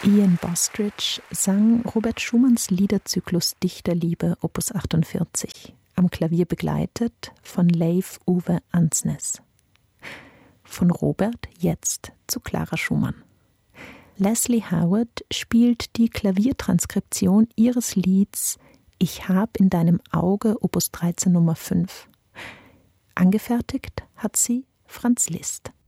Ian Bostridge sang Robert Schumanns Liederzyklus Dichterliebe Opus 48, am Klavier begleitet von Leif Ove Ansnes. Von Robert jetzt zu Clara Schumann. Leslie Howard spielt die Klaviertranskription ihres Lieds Ich hab in deinem Auge Opus 13 Nummer 5. Angefertigt hat sie Franz Liszt.